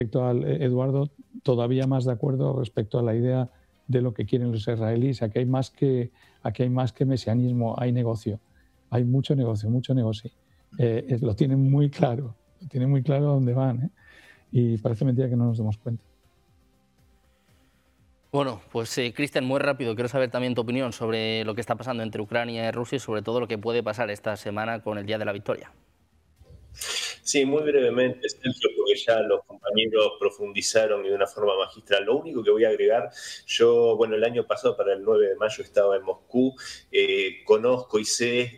respecto al Eduardo, todavía más de acuerdo respecto a la idea de lo que quieren los israelíes. Aquí hay más que mesianismo, hay negocio. Hay mucho negocio, mucho negocio. Lo tienen muy claro a dónde van, ¿eh? Y parece mentira que no nos demos cuenta. Bueno, pues Cristian, muy rápido, quiero saber también tu opinión sobre lo que está pasando entre Ucrania y Rusia y sobre todo lo que puede pasar esta semana con el Día de la Victoria. Sí, muy brevemente, Sergio, porque ya los compañeros profundizaron y de una forma magistral. Lo único que voy a agregar, yo, bueno, el año pasado para el 9 de mayo estaba en Moscú, conozco y sé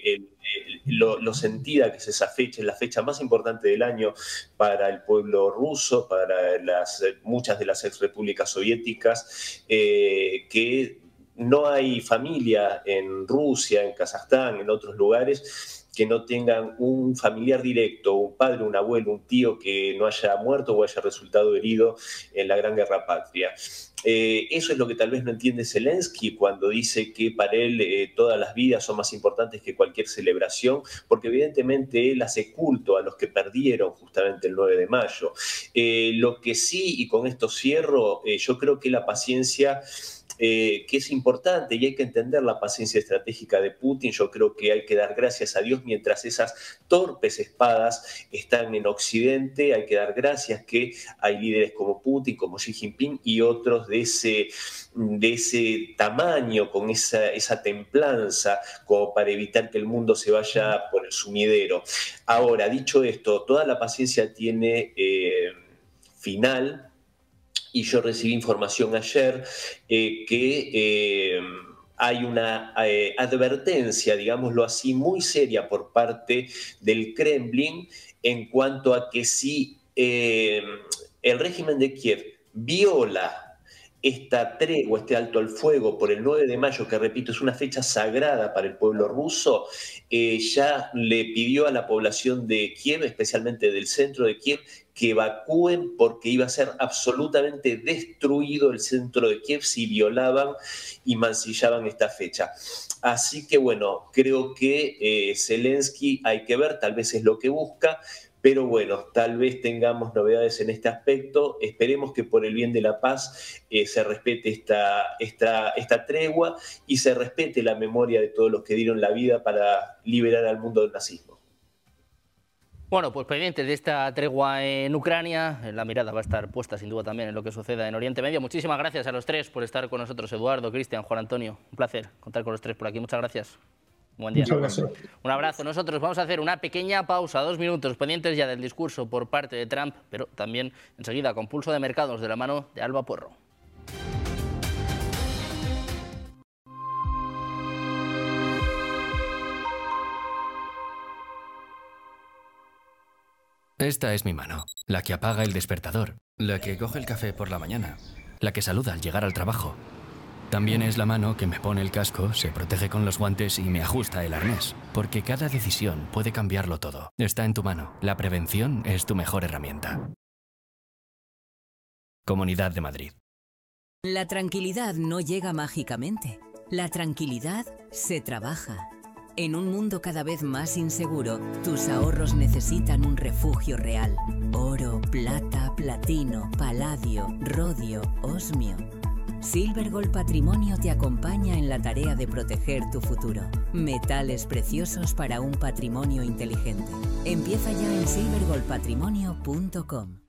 lo sentida que es esa fecha, es la fecha más importante del año para el pueblo ruso, para muchas de las exrepúblicas soviéticas, que no hay familia en Rusia, en Kazajstán, en otros lugares que no tengan un familiar directo, un padre, un abuelo, un tío que no haya muerto o haya resultado herido en la Gran Guerra Patria. Eso es lo que tal vez no entiende Zelensky cuando dice que para él todas las vidas son más importantes que cualquier celebración, porque evidentemente él hace culto a los que perdieron justamente el 9 de mayo. Lo que sí, y con esto cierro, yo creo que la paciencia que es importante y hay que entender la paciencia estratégica de Putin. Yo creo que hay que dar gracias a Dios mientras esas torpes espadas están en Occidente. Hay que dar gracias que hay líderes como Putin, como Xi Jinping y otros de ese tamaño, con esa templanza, como para evitar que el mundo se vaya por el sumidero. Ahora, dicho esto, toda la paciencia tiene final. Y yo recibí información ayer que hay una advertencia, digámoslo así, muy seria por parte del Kremlin en cuanto a que si el régimen de Kiev viola esta tregua, este alto al fuego por el 9 de mayo, que repito, es una fecha sagrada para el pueblo ruso, ya le pidió a la población de Kiev, especialmente del centro de Kiev, que evacúen porque iba a ser absolutamente destruido el centro de Kiev si violaban y mancillaban esta fecha. Así que bueno, creo que Zelensky hay que ver, tal vez es lo que busca, pero bueno, tal vez tengamos novedades en este aspecto. Esperemos que por el bien de la paz se respete esta tregua y se respete la memoria de todos los que dieron la vida para liberar al mundo del nazismo. Bueno, pues pendientes de esta tregua en Ucrania, la mirada va a estar puesta sin duda también en lo que suceda en Oriente Medio. Muchísimas gracias a los tres por estar con nosotros, Eduardo, Cristian, Juan Antonio. Un placer contar con los tres por aquí. Muchas gracias. Buen día. Un abrazo. Nosotros vamos a hacer una pequeña pausa, 2 minutos, pendientes ya del discurso por parte de Trump, pero también enseguida con Pulso de Mercados de la mano de Alba Porro. Esta es mi mano, la que apaga el despertador, la que coge el café por la mañana, la que saluda al llegar al trabajo. También es la mano que me pone el casco, se protege con los guantes y me ajusta el arnés. Porque cada decisión puede cambiarlo todo. Está en tu mano. La prevención es tu mejor herramienta. Comunidad de Madrid. La tranquilidad no llega mágicamente. La tranquilidad se trabaja. En un mundo cada vez más inseguro, tus ahorros necesitan un refugio real. Oro, plata, platino, paladio, rodio, osmio. Silvergold Patrimonio te acompaña en la tarea de proteger tu futuro. Metales preciosos para un patrimonio inteligente. Empieza ya en silvergoldpatrimonio.com.